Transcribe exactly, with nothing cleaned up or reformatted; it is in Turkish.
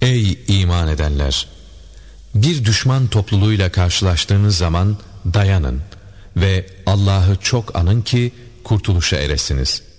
Ey iman edenler! Bir düşman topluluğuyla karşılaştığınız zaman dayanın ve Allah'ı çok anın ki kurtuluşa eresiniz.